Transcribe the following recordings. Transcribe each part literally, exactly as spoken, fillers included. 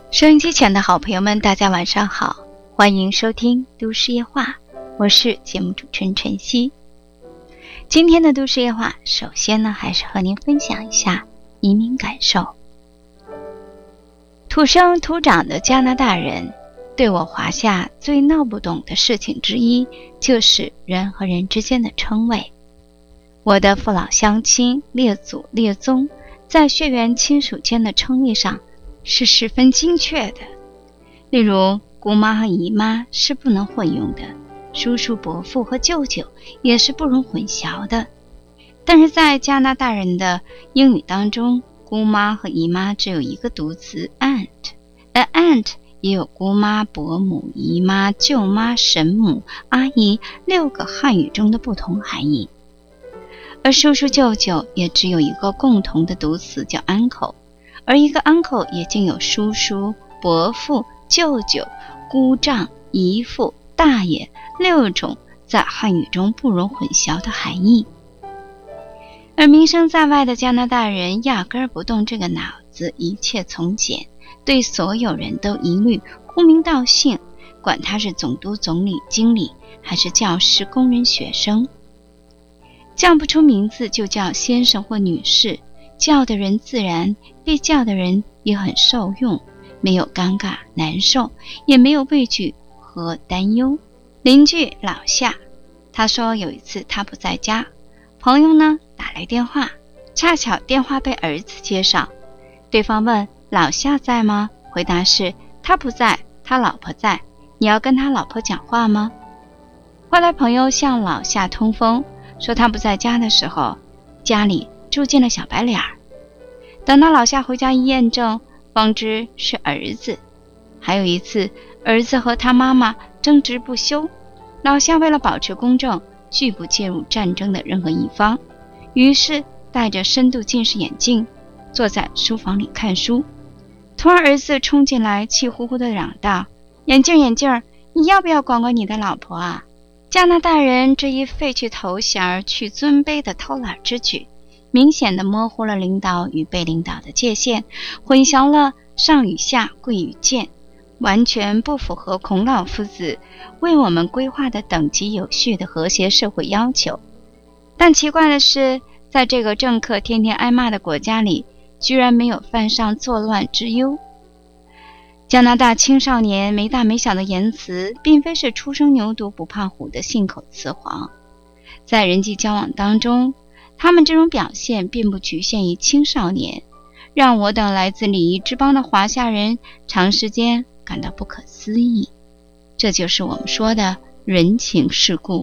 收音机前的好朋友们，大家晚上好，欢迎收听都市夜话，我是节目主持人晨曦。今天的都市夜话，首先呢，还是和您分享一下移民感受。土生土长的加拿大人，对我华夏最闹不懂的事情之一，就是人和人之间的称谓。我的父老乡亲、列祖列宗，在血缘亲属间的称谓上是十分精确的，例如姑妈和姨妈是不能混用的，叔叔伯父和舅舅也是不容混淆的。但是在加拿大人的英语当中，姑妈和姨妈只有一个读词 aunt， 而 aunt 也有姑妈、伯母、姨妈、舅妈、婶母、阿姨六个汉语中的不同含义。而叔叔舅舅也只有一个共同的读词叫 uncle，而一个 uncle 也竟有叔叔、伯父、舅舅、姑丈、姨父、大爷六种在汉语中不容混淆的含义。而名声在外的加拿大人压根儿不动这个脑子，一切从简，对所有人都一律呼名道姓，管他是总督、总理、经理，还是教师、工人、学生。叫不出名字就叫先生或女士，叫的人自然，被叫的人也很受用，没有尴尬难受，也没有畏惧和担忧。邻居老夏，他说有一次他不在家，朋友呢打来电话，恰巧电话被儿子接上，对方问老夏在吗？回答是他不在，他老婆在，你要跟他老婆讲话吗？后来朋友向老夏通风，说他不在家的时候，家里住进了小白脸儿。等到老夏回家一验证，方知是儿子。还有一次，儿子和他妈妈争执不休，老夏为了保持公正，拒不介入战争的任何一方，于是戴着深度近视眼镜，坐在书房里看书。突然儿子冲进来，气呼呼地嚷道：眼镜眼镜，你要不要管管你的老婆啊？加拿大人这一废去头衔去尊卑的偷懒之举，明显地模糊了领导与被领导的界限，混淆了上与下、贵与贱，完全不符合孔老夫子为我们规划的等级有序的和谐社会要求。但奇怪的是，在这个政客天天挨骂的国家里，居然没有犯上作乱之忧。加拿大青少年没大没小的言辞，并非是初生牛犊不怕虎的信口雌黄。在人际交往当中，他们这种表现并不局限于青少年，让我等来自礼仪之邦的华夏人长时间感到不可思议。这就是我们说的人情世故。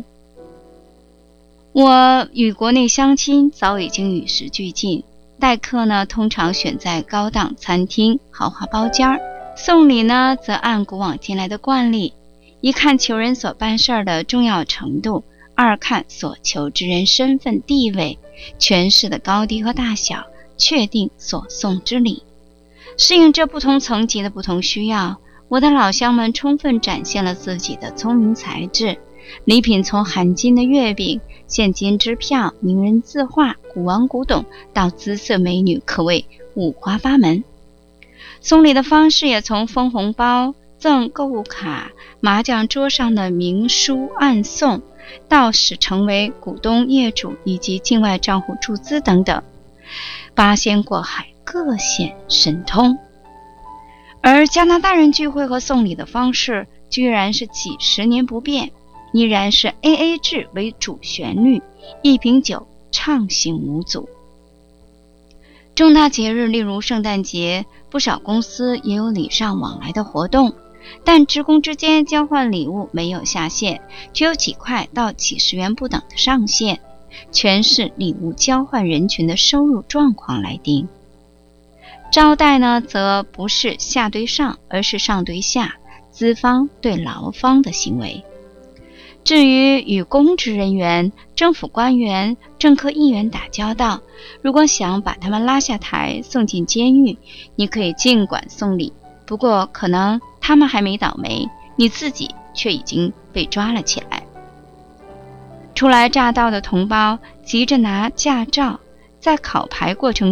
我与国内乡亲早已经与时俱进，待客呢通常选在高档餐厅、豪华包间儿，送礼呢则按古往今来的惯例，一看求人所办事的重要程度，二看所求之人身份地位、权势的高低和大小，确定所送之礼。适应这不同层级的不同需要，我的老乡们充分展现了自己的聪明才智。礼品从含金的月饼、现金支票、名人字画、古玩古董到姿色美女，可谓五花八门。送礼的方式也从封红包、赠购物卡、麻将桌上的明书暗送，到使成为股东、业主以及境外账户注资等等，八仙过海，各显神通。而加拿大人聚会和送礼的方式居然是几十年不变，依然是 A A 制为主旋律，一瓶酒畅行无阻。重大节日例如圣诞节，不少公司也有礼尚往来的活动，但职工之间交换礼物没有下限，只有几块到几十元不等的上限，全是礼物交换人群的收入状况来定。招待呢，则不是下对上，而是上对下，资方对劳方的行为。至于与公职人员、政府官员、政客议员打交道，如果想把他们拉下台送进监狱，你可以尽管送礼，不过可能他们还没倒霉，你自己却已经被抓了起来。初来乍到的同胞急着拿驾照，在考牌过程